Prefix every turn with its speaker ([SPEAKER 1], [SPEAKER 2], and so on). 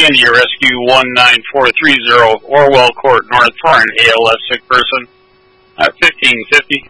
[SPEAKER 1] India Rescue 19430, Orwell Court North for an ALS sick person at 1550.